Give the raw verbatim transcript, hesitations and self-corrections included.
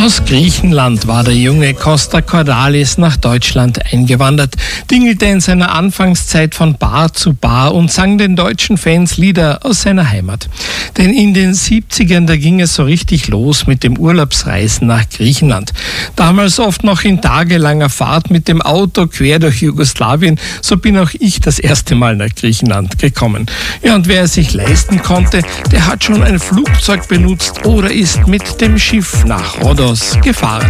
Aus Griechenland war der junge Costa Cordalis nach Deutschland eingewandert, dingelte in seiner Anfangszeit von Bar zu Bar und sang den deutschen Fans Lieder aus seiner Heimat. Denn in den siebzigern, da ging es so richtig los mit dem Urlaubsreisen nach Griechenland. Damals oft noch in tagelanger Fahrt mit dem Auto quer durch Jugoslawien, so bin auch ich das erste Mal nach Griechenland gekommen. Ja, und wer es sich leisten konnte, der hat schon ein Flugzeug benutzt oder ist mit dem Schiff nach Rhodos gefahren.